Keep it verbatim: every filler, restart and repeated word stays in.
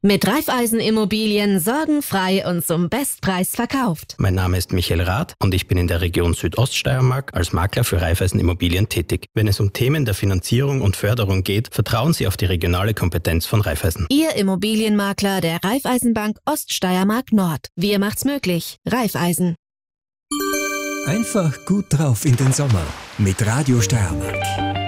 Mit Raiffeisen Immobilien sorgenfrei und zum Bestpreis verkauft. Mein Name ist Michael Rath und ich bin in der Region Südoststeiermark als Makler für Raiffeisen Immobilien tätig. Wenn es um Themen der Finanzierung und Förderung geht, vertrauen Sie auf die regionale Kompetenz von Raiffeisen. Ihr Immobilienmakler der Raiffeisenbank Oststeiermark Nord. Wir macht's möglich. Raiffeisen. Einfach gut drauf in den Sommer mit Radio Steiermark.